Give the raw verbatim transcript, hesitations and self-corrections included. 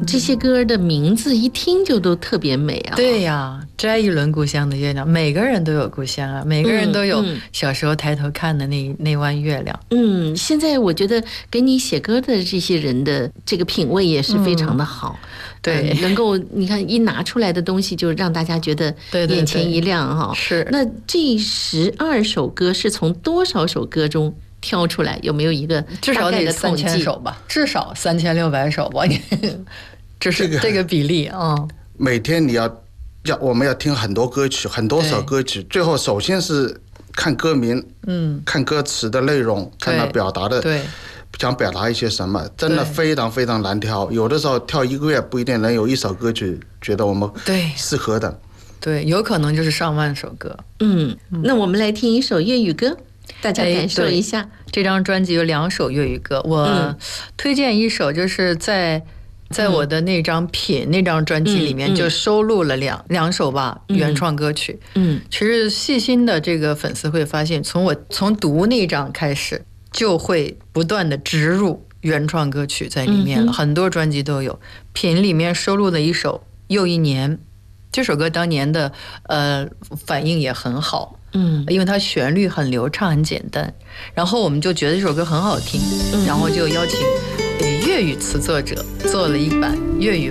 这些歌的名字一听就都特别美啊。 对呀，摘一轮故乡的月亮，每个人都有故乡啊，每个人都有小时候抬头看的那那弯月亮。 嗯，现在我觉得给你写歌的这些人的这个品味也是非常的好。嗯， 对， 呃，能够你看一拿出来的东西就让大家觉得眼前一亮哈。 是。 那这十二首歌是从多少首歌中挑出来？有没有一个至少得三千首吧？至少三千六百首吧？这是这个比例啊。嗯， 每天你要要我们要听很多歌曲，很多首歌曲，最后首先是看歌名，嗯，看歌词的内容，看他表达的， 对， 想表达一些什么，真的非常非常难挑。有的时候挑一个月不一定能有一首歌曲觉得我们对适合的。 对，有可能就是上万首歌。 嗯，那我们来听一首粤语歌，大家感受一下。 这张专辑有两首粤语歌，我推荐一首，就是在在我的那张品、嗯、那张专辑里面就收录了两、嗯、两首吧原创歌曲。嗯，其实细心的这个粉丝会发现，从我从读那张开始，就会不断的植入原创歌曲在里面了，嗯、很多专辑都有。品里面收录的一首《又一年》。这首歌当年的呃反应也很好，嗯，因为它旋律很流畅很简单，然后我们就觉得这首歌很好听，嗯、然后就邀请粤语词作者做了一版粤语